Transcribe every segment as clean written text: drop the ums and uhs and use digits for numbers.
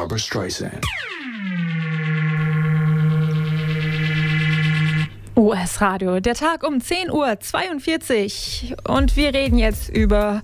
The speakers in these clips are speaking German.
Barbra Streisand. US-Radio, der Tag um 10:42 Uhr. Und wir reden jetzt über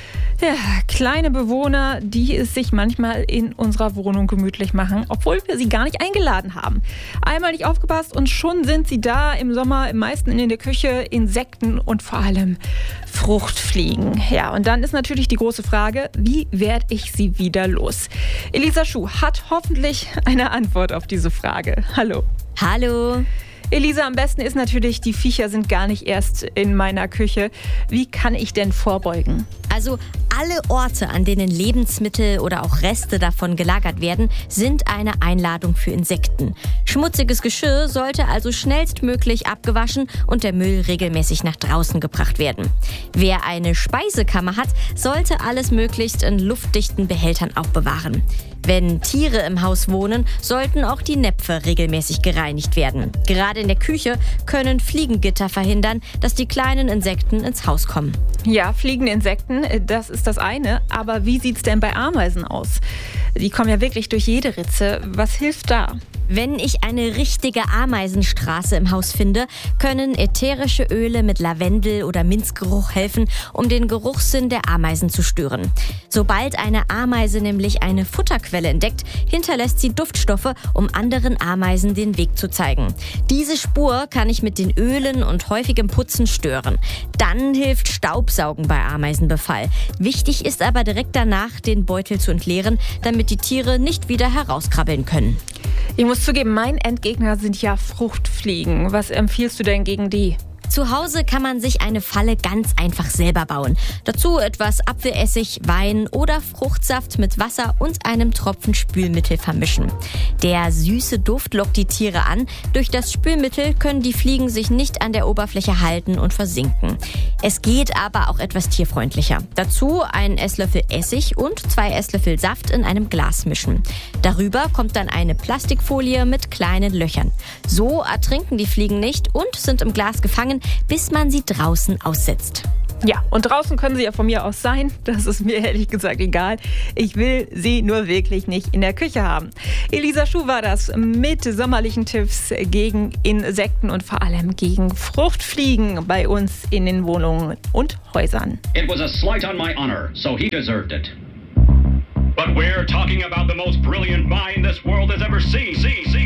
kleine Bewohner, die es sich manchmal in unserer Wohnung gemütlich machen, obwohl wir sie gar nicht eingeladen haben. Einmal nicht aufgepasst und schon sind sie da im Sommer, im meisten in der Küche, Insekten und vor allem Fruchtfliegen. Ja, und dann ist natürlich die große Frage, wie werde ich sie wieder los? Elisa Schuh hat hoffentlich eine Antwort auf diese Frage. Hallo. Hallo. Elisa, am besten ist natürlich, die Viecher sind gar nicht erst in meiner Küche. Wie kann ich denn vorbeugen? Also alle Orte, an denen Lebensmittel oder auch Reste davon gelagert werden, sind eine Einladung für Insekten. Schmutziges Geschirr sollte also schnellstmöglich abgewaschen und der Müll regelmäßig nach draußen gebracht werden. Wer eine Speisekammer hat, sollte alles möglichst in luftdichten Behältern aufbewahren. Wenn Tiere im Haus wohnen, sollten auch die Näpfe regelmäßig gereinigt werden. Gerade in der Küche können Fliegengitter verhindern, dass die kleinen Insekten ins Haus kommen. Ja, fliegende Insekten, das ist das eine. Aber wie sieht's denn bei Ameisen aus? Die kommen ja wirklich durch jede Ritze. Was hilft da? Wenn ich eine richtige Ameisenstraße im Haus finde, können ätherische Öle mit Lavendel- oder Minzgeruch helfen, um den Geruchssinn der Ameisen zu stören. Sobald eine Ameise nämlich eine Futterquelle entdeckt, hinterlässt sie Duftstoffe, um anderen Ameisen den Weg zu zeigen. Diese Spur kann ich mit den Ölen und häufigem Putzen stören. Dann hilft Staubsaugen bei Ameisenbefall. Wichtig ist aber direkt danach, den Beutel zu entleeren, damit die Tiere nicht wieder herauskrabbeln können. Ich muss zugeben, mein Endgegner sind ja Fruchtfliegen. Was empfiehlst du denn gegen die? Zu Hause kann man sich eine Falle ganz einfach selber bauen. Dazu etwas Apfelessig, Wein oder Fruchtsaft mit Wasser und einem Tropfen Spülmittel vermischen. Der süße Duft lockt die Tiere an. Durch das Spülmittel können die Fliegen sich nicht an der Oberfläche halten und versinken. Es geht aber auch etwas tierfreundlicher. Dazu einen Esslöffel Essig und 2 Esslöffel Saft in einem Glas mischen. Darüber kommt dann eine Plastikfolie mit kleinen Löchern. So ertrinken die Fliegen nicht und sind im Glas gefangen, bis man sie draußen aussetzt. Ja, und draußen können sie ja von mir aus sein. Das ist mir ehrlich gesagt egal. Ich will sie nur wirklich nicht in der Küche haben. Elisa Schuh war das mit sommerlichen Tipps gegen Insekten und vor allem gegen Fruchtfliegen bei uns in den Wohnungen und Häusern. It was a slight on my honor, so he deserved it. But we're talking about the most brilliant mind this world has ever seen.